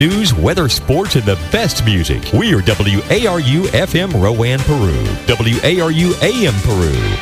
News, weather, sports, and the best music. We are WARU FM Rowan, Peru. WARU AM Peru.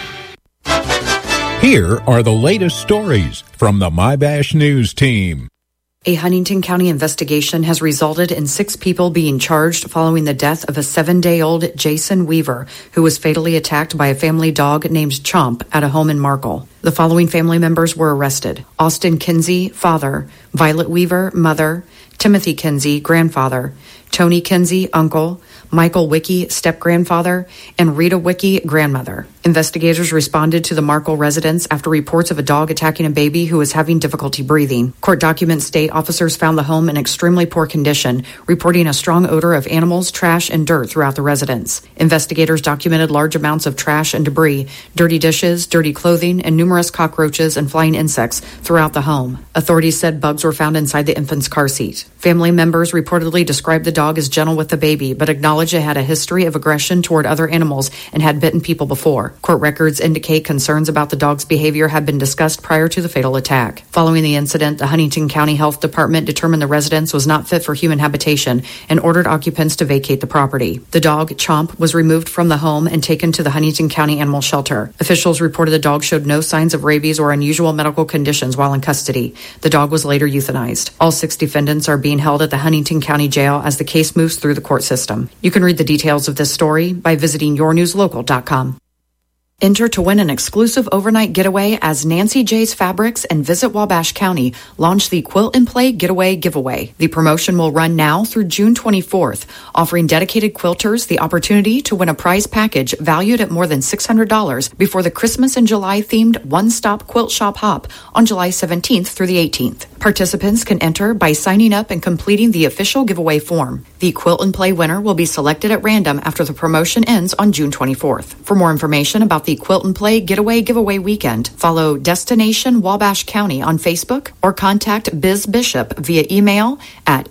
Here are the latest stories from the MyBash News team. A Huntington County investigation has resulted in 6 people being charged following the death of a 7-day-old Jason Weaver, who was fatally attacked by a family dog named Chomp at a home in Markle. The following family members were arrested: Austin Kinsey, father; Violet Weaver, mother; Timothy Kinsey, grandfather; Tony Kinsey, uncle; Michael Wicke, step-grandfather; and Rita Wicke, grandmother. Investigators responded to the Markle residence after reports of a dog attacking a baby who was having difficulty breathing. Court documents state officers found the home in extremely poor condition, reporting a strong odor of animals, trash, and dirt throughout the residence. Investigators documented large amounts of trash and debris, dirty dishes, dirty clothing, and numerous cockroaches and flying insects throughout the home. Authorities said bugs were found inside the infant's car seat. Family members reportedly described the dog as gentle with the baby, but acknowledged it had a history of aggression toward other animals and had bitten people before. Court records indicate concerns about the dog's behavior had been discussed prior to the fatal attack. Following the incident, the Huntington County Health Department determined the residence was not fit for human habitation and ordered occupants to vacate the property. The dog, Chomp, was removed from the home and taken to the Huntington County Animal Shelter. Officials reported the dog showed no signs of rabies or unusual medical conditions while in custody. The dog was later euthanized. All 6 defendants are being held at the Huntington County Jail as the case moves through the court system. You can read the details of this story by visiting yournewslocal.com. Enter to win an exclusive overnight getaway as Nancy J's Fabrics and Visit Wabash County launch the Quilt and Play Getaway Giveaway. The promotion will run now through June 24th, offering dedicated quilters the opportunity to win a prize package valued at more than $600 before the Christmas and July themed one-stop quilt shop hop on July 17th through the 18th. Participants can enter by signing up and completing the official giveaway form. The Quilt and Play winner will be selected at random after the promotion ends on June 24th. For more information about the Quilt and Play Getaway Giveaway Weekend, follow Destination Wabash County on Facebook or contact Biz Bishop via email at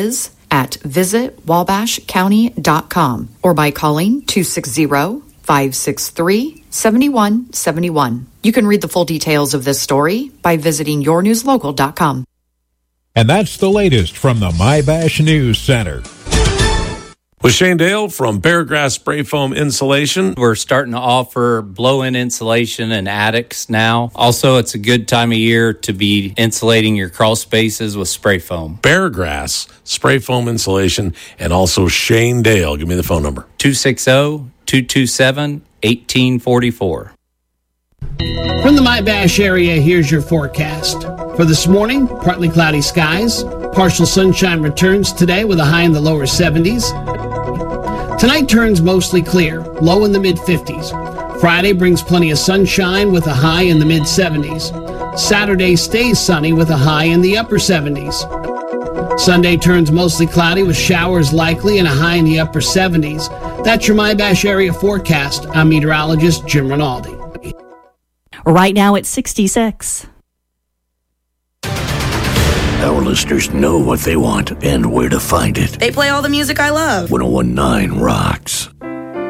biz@visitwabashcounty.com or by calling 260-563-7171. You can read the full details of this story by visiting yournewslocal.com. And that's the latest from the MyBash News Center. With Shane Dale from Beargrass Spray Foam Insulation. We're starting to offer blow-in insulation in attics now. Also, it's a good time of year to be insulating your crawl spaces with spray foam. Beargrass Spray Foam Insulation, and also Shane Dale. Give me the phone number. 260-227-1844. From the MyBash area, here's your forecast. For this morning, partly cloudy skies. Partial sunshine returns today with a high in the lower 70s. Tonight turns mostly clear, low in the mid-50s. Friday brings plenty of sunshine with a high in the mid-70s. Saturday stays sunny with a high in the upper 70s. Sunday turns mostly cloudy with showers likely and a high in the upper 70s. That's your MyBash area forecast. I'm meteorologist Jim Rinaldi. Right now it's 66. Our listeners know what they want and where to find it. They play all the music I love. 101.9 rocks.